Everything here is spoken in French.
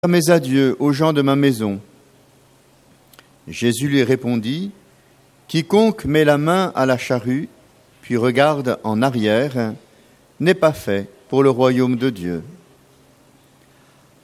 mes adieux aux gens de ma maison. » Jésus lui répondit, « Quiconque met la main à la charrue, puis regarde en arrière, n'est pas fait pour le royaume de Dieu. »